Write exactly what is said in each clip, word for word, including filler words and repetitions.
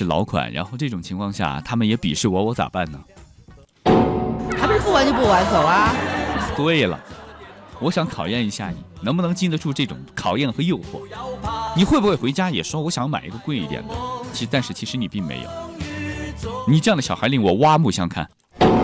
是老款，然后这种情况下他们也鄙视我，我咋办呢？ 还不是不玩就不玩，走啊！ 对了，我想考验一下你，能不能经得住这种考验和诱惑？你会不会回家也说我想买一个贵一点的？其但是其实你并没有。你这样的小孩令我刮目相看。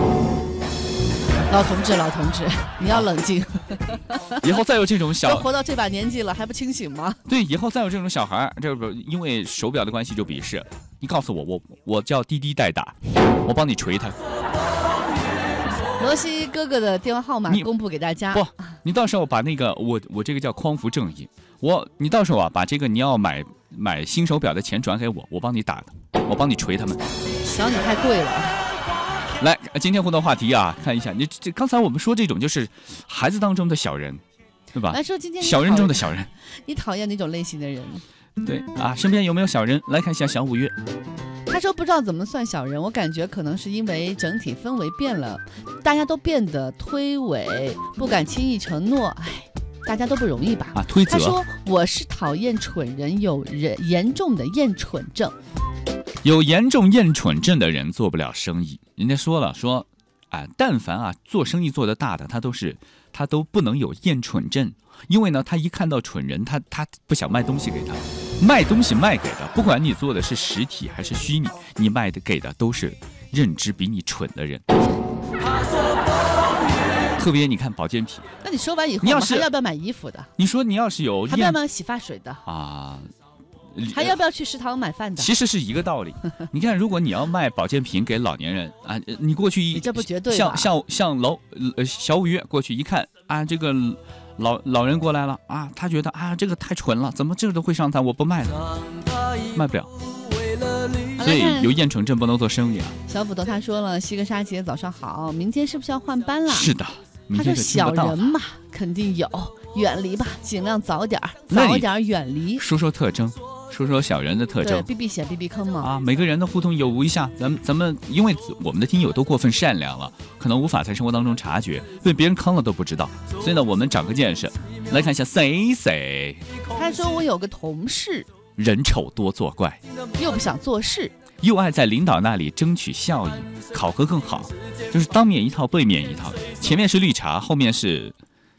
老同志，老同志，你要冷静。 以后再有这种小， 都活到这把年纪了，还不清醒吗？ 对，以后再有这种小孩，这不因为手表的关系就鄙视。你告诉我，我我叫滴滴代打，我帮你锤他。 罗西哥哥的电话号码公布给大家。 不，你到时候把那个我我这个叫匡扶正义，我你到时候啊把这个你要买买新手表的钱转给我，我帮你打的，我帮你锤他们。 小你太贵了。 来，今天互动话题啊，看一下你这刚才我们说这种就是孩子当中的小人，对吧？ 来说今天小人中的小人， 你讨厌哪种类型的人？ 对啊，身边有没有小人？来看一下小五月。 他说不知道怎么算小人，我感觉可能是因为整体氛围变了，大家都变得推诿，不敢轻易承诺，哎，大家都不容易吧？ 啊，推责。 他说我是讨厌蠢人，有人严重的厌蠢症。 有严重厌蠢症的人做不了生意。人家说了，说，啊，但凡啊做生意做得大的，他都是他都不能有厌蠢症，因为呢，他一看到蠢人，他他不想卖东西给他，卖东西卖给的，不管你做的是实体还是虚拟，你卖的给的都是认知比你蠢的人。特别你看保健品， 那你说完以后， 你要是还要不要买衣服的？ 你说你要是有， 还要不要洗发水的啊？ 还要不要去食堂买饭的？ 其实是一个道理。你看，如果你要卖保健品给老年人啊，你过去一你这不绝对像像像老呃小五月过去一看啊，这个老老人过来了啊，他觉得啊这个太蠢了，怎么这个都会上当，我不卖了，卖不了。所以有厌蠢症不能做生意啊。 小斧头他说了，西格莎姐早上好，明天是不是要换班了？ 是的， 他说小人嘛，肯定有，远离吧，尽量早点早点远离。 说说特征。说说小人的特征， 避避险避避坑嘛。 啊，每个人的互动有无一下，咱们咱们因为我们的听友都过分善良了，可能无法在生活当中察觉，被别人坑了都不知道。所以呢，我们长个见识，来看一下 C C。 他说我有个同事， 人丑多作怪， 又不想做事， 又爱在领导那里争取效益，考核更好，就是当面一套背面一套，前面是绿茶，后面是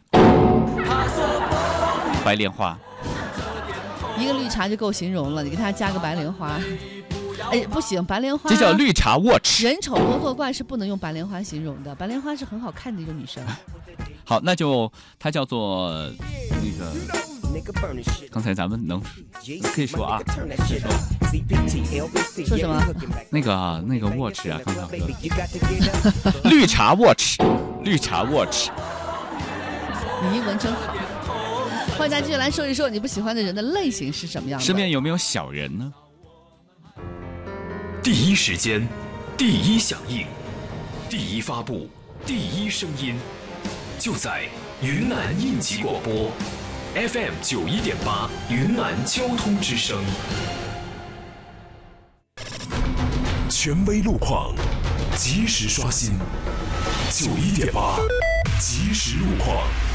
白莲花。 一个绿茶就够形容了，你给他加个白莲花，哎，不行，白莲花这叫绿茶 watch。 人丑多作怪是不能用白莲花形容的，白莲花是很好看的一个女生。 好，那就它叫做那个，刚才咱们能可以说啊， 说什么？ 那个那个 watch 啊，刚才我说绿茶 watch， 绿茶 watch。 你英文真好。欢迎大家继续来说一说你不喜欢的人的类型是什么样的？ 身边有没有小人呢？ 第一时间，第一响应，第一发布，第一声音，就在云南应急广播 F M 九一点八云南交通之声，权威路况，及时刷新，九一点八及时路况。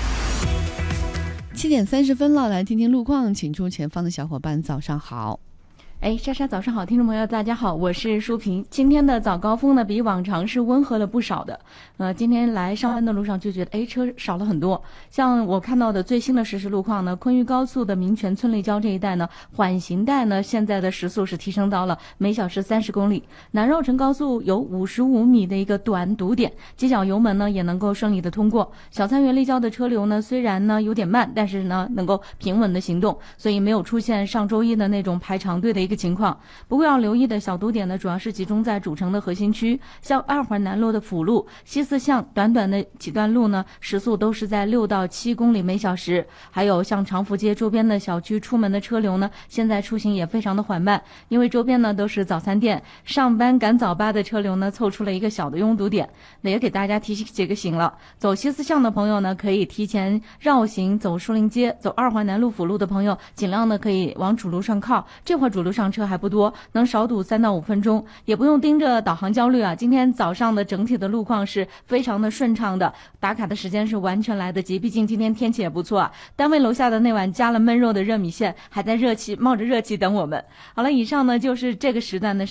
七点三十分了，来听听路况，请出前方的小伙伴，早上好。 哎，莎莎，早上好，听众朋友，大家好，我是舒平。今天的早高峰呢，比往常是温和了不少的。呃，今天来上班的路上就觉得，哎，车少了很多。像我看到的最新的实时路况呢，昆玉高速的民权村立交这一带呢，缓行带呢，现在的时速是提升到了每小时三十公里。南绕城高速有五十五米的一个短堵点，机脚油门呢也能够顺利的通过。小三元立交的车流呢，虽然呢有点慢，但是呢能够平稳的行动，所以没有出现上周一的那种排长队的一个情况。不过要留意的小堵点呢，主要是集中在主城的核心区，像二环南路的辅路、西四巷短短的几段路呢，时速都是在六到七公里每小时。还有像长福街周边的小区出门的车流呢，现在出行也非常的缓慢，因为周边呢都是早餐店，上班赶早八的车流呢凑出了一个小的拥堵点。那也给大家提几个醒了，走西四巷的朋友呢，可以提前绕行走树林街，走二环南路辅路的朋友尽量呢可以往主路上靠，这会儿主路上车还不多，能少堵三到五分钟，也不用盯着导航焦虑啊。今天早上的整体的路况是非常的顺畅的，打卡的时间是完全来得及，毕竟今天天气也不错啊。单位楼下的那碗加了焖肉的热米线还在热气冒着热气等我们。好了，以上呢就是这个时段的